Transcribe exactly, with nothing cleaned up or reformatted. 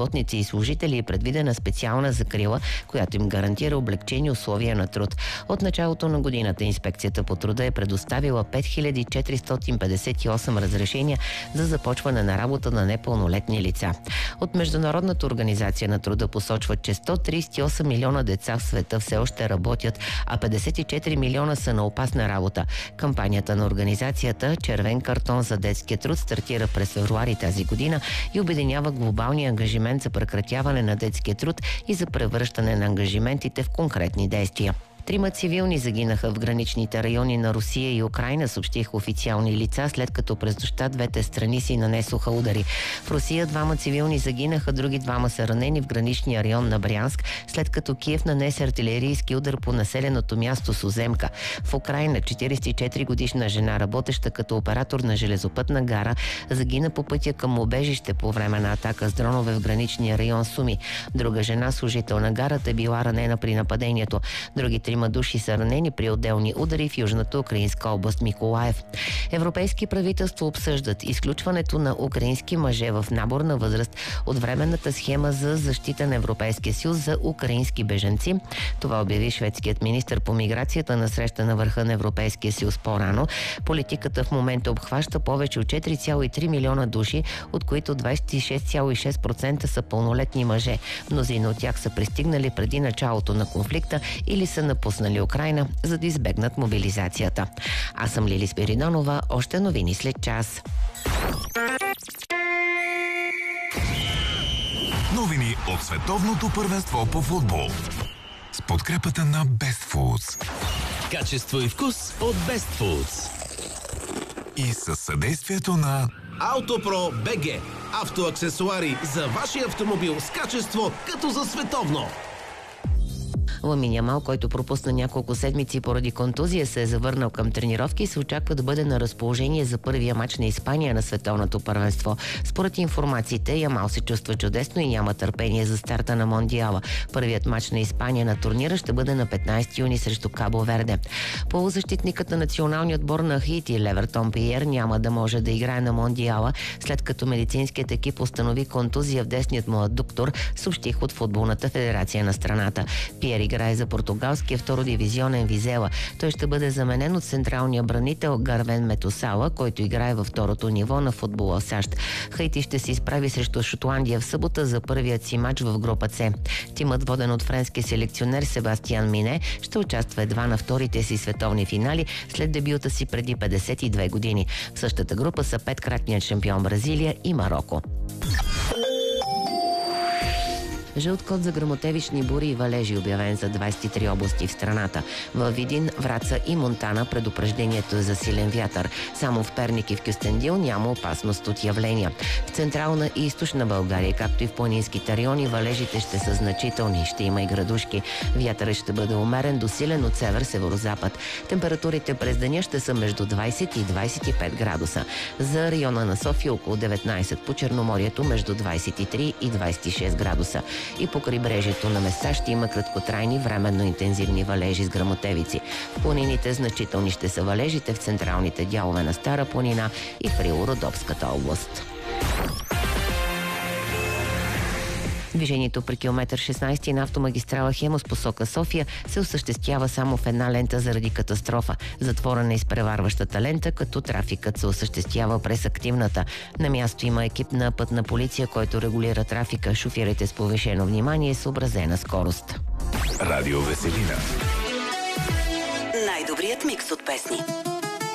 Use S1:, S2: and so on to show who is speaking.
S1: работници и служители е предвидена специална закрила, която им гарантира облекчени условия на труд. От началото на годината Инспекцията по труда е предоставила пет хиляди четиристотин петдесет и осем разрешения за започване на работа на непълнолетни лица. От Международната организация на труда посочват, че сто тридесет и осем милиона деца в света все още работят, а петдесет и четири милиона са на опасна работа. Кампанията на организацията "Червен картон за детския труд" стартира през февруари тази година и обединява глобалния ангажимент за прекратяване на детския труд и за превръщане на ангажиментите в конкретни действия. Трима цивилни загинаха в граничните райони на Русия и Украйна, съобщиха официални лица, след като през нощта двете страни си нанесоха удари. В Русия двама цивилни загинаха, други двама са ранени в граничния район на Брянск, след като Киев нанесе артилерийски удар по населеното място Суземка. В Украйна четиридесет и четири годишна жена, работеща като оператор на железопътна гара, загина по пътя към убежище по време на атака с дронове в граничния район Суми. Друга жена, служител на гарата, е била ранена при нападението. Другите Трима души са ранени при отделни удари в южната украинска област Миколаев. Европейски правителства обсъждат изключването на украински мъже в наборна възраст от временната схема за защита на Европейския съюз за украински бежанци. Това обяви шведският министър по миграцията на среща на върха на Европейския съюз по-рано. Политиката в момента обхваща повече от четири цяло и три милиона души, от които двадесет и шест цяло и шест процента са пълнолетни мъже. Мнозина от тях са пристигнали преди началото на конфликта или са напуснали Украйна, за да избегнат мобилизацията. Аз съм Лили Спиридонова. Още новини след час.
S2: Новини от световното първенство по футбол. С подкрепата на Best Foods.
S3: Качество и вкус от Best Foods.
S2: И със съдействието на
S3: Автопро БГ. Автоаксесуари за вашия автомобил с качество като за световно.
S1: Ламин Ямал, който пропусна няколко седмици поради контузия, се е завърнал към тренировки и се очаква да бъде на разположение за първия мач на Испания на световното първенство. Според информациите, Ямал се чувства чудесно и няма търпение за старта на Мондиала. Първият мач на Испания на турнира ще бъде на петнадесети юни срещу Кабо Верде. Полузащитникът на националния отбор на Хаити Левертон Пиер няма да може да играе на Мондиала, след като медицинският екип установи контузия в десният му адуктор, съобщих от футболната федерация на страната. Пиер играе за португалския втородивизионен Визела. Той ще бъде заменен от централния бранител Гарвен Метусала, който играе във второто ниво на футбола в САЩ. Хаити ще се изправи срещу Шотландия в събота за първият си матч в група С. Тимът, воден от френския селекционер Себастиан Мине, ще участва едва на вторите си световни финали след дебюта си преди петдесет и две години. В същата група са петкратният шампион Бразилия и Мароко. Жълт код за гръмотевични бури и валежи, обявен за двадесет и три области в страната. Във Видин, Враца и Монтана предупреждението е за силен вятър. Само в Перник и в Кюстендил няма опасност от явления. В централна и източна България, както и в планинските райони, валежите ще са значителни. Ще има и градушки. Вятърът ще бъде умерен до силен от север-северозапад. Температурите през деня ще са между двадесет и двадесет и пет градуса. За района на София около деветнадесет, по Черноморието между двадесет и три и двадесет и шест градуса. И по крайбрежието на места ще има краткотрайни временно интензивни валежи с гръмотевици. В планините значителни ще са валежите в централните дялове на Стара планина и в Рило-Родопската област. Движението при километър шестнадесети на автомагистрала Хемус посока София се осъществява само в една лента заради катастрофа. Затворена е изпреварващата лента, като трафикът се осъществява през активната. На място има екип на пътна полиция, който регулира трафика. Шофирайте с повишено внимание и съобразена скорост.
S2: Радио Веселина.
S4: Най-добрият микс от песни.